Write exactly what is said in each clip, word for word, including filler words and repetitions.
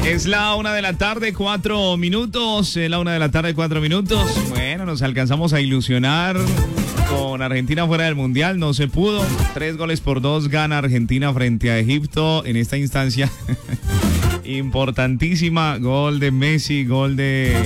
Es la una de la tarde, cuatro minutos. Es la una de la tarde, cuatro minutos. Bueno, nos alcanzamos a ilusionar con Argentina fuera del Mundial. No se pudo. Tres goles por dos gana Argentina frente a Egipto en esta instancia. Importantísima. Gol de Messi, gol de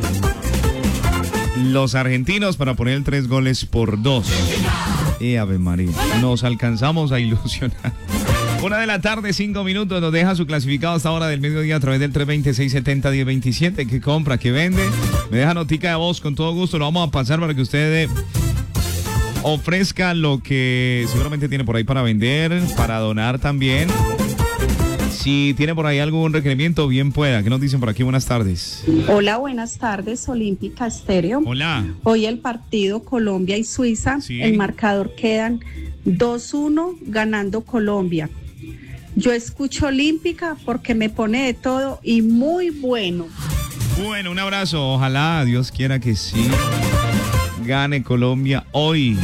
los argentinos para poner el tres goles por dos. Y Ave María, nos alcanzamos a ilusionar. Una de la tarde, cinco minutos, nos deja su clasificado hasta hora del mediodía a través del tres veinte, seiscientos setenta, diez veintisiete. ¿Qué compra? ¿Qué vende? Me deja notica de voz, con todo gusto lo vamos a pasar para que usted ofrezca lo que seguramente tiene por ahí para vender, para donar también. Si tiene por ahí algún requerimiento, bien pueda. ¿Qué nos dicen por aquí? Buenas tardes. Hola, buenas tardes, Olímpica Estéreo. Hola. Hoy el partido Colombia y Suiza, Sí. El marcador quedan dos uno ganando Colombia. Yo escucho Olímpica porque me pone de todo y muy bueno. Bueno, un abrazo. Ojalá, Dios quiera que sí gane Colombia hoy.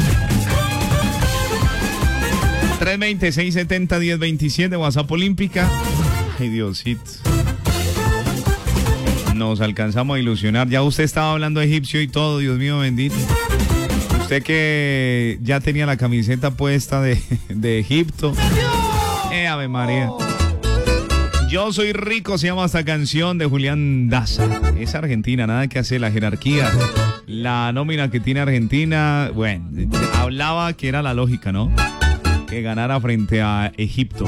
tres veinte, seiscientos setenta, diez veintisiete, WhatsApp Olímpica. Ay, Diosito. Nos alcanzamos a ilusionar. Ya usted estaba hablando egipcio y todo, Dios mío bendito. Usted que ya tenía la camiseta puesta de, de Egipto. Eh, Ave María. Yo soy rico, se llama esta canción de Julián Daza. Es Argentina, nada que hacer, la jerarquía. La nómina que tiene Argentina, bueno, hablaba que era la lógica, ¿no? Que ganara frente a Egipto.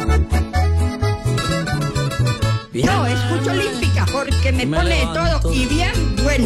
Yo escucho Olímpica porque me pone de todo y bien bueno.